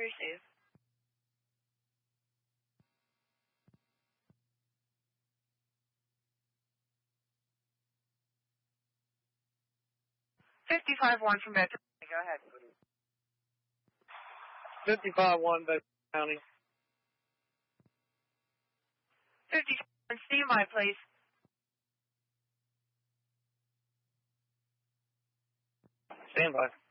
receive. $55-1 from Bedford. Go ahead. 55-1 Bedford County. 57 CMI, please. Stand by.